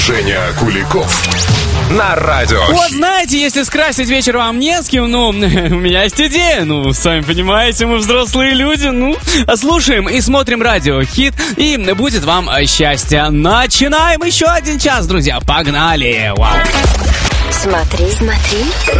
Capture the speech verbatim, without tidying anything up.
Женя Куликов на радио. Вот знаете, если скрасить вечер вам не с кем, ну, у меня есть идея. Ну, сами понимаете, мы взрослые люди. Ну, слушаем и смотрим радио Хит, и будет вам счастье. Начинаем еще один час, друзья. Погнали! Вау! Смотри, смотри.